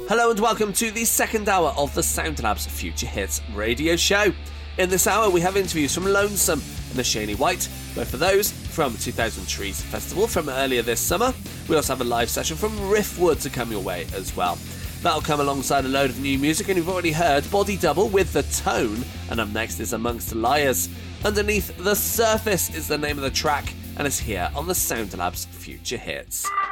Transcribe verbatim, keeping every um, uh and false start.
Hello and welcome to the second hour of the Soundlabs Future Hits radio show. In this hour we have interviews from Lonesome and Ashani White, both of those from two thousand Trees Festival from earlier this summer. We also have a live session from Riftwood to come your way as well. That'll come alongside a load of new music, and you've already heard Body Double with The Tone, and up next is Amongst Liars. Underneath the Surface is the name of the track, and it's here on the Soundlabs Future Hits.